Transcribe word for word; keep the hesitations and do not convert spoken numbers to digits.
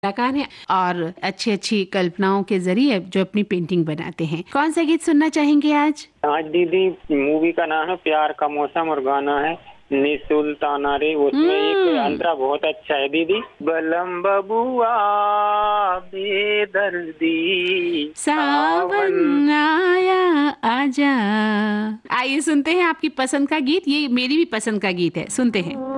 कलाकार हैं और अच्छी अच्छी कल्पनाओं के जरिए जो अपनी पेंटिंग बनाते हैं। कौन सा गीत सुनना चाहेंगे आज? आज दीदी मूवी का नाम है प्यार का मौसम और गाना है नी सुल्ताना रे। उसमें एक हम्म। अंतरा बहुत अच्छा है दीदी। बलम बबुआ बेदर्दी सावन। सावन आया आजा। आइए सुनते हैं आपकी पसंद का गीत। ये मेरी भी पसंद का गीत है, सुनते हैं।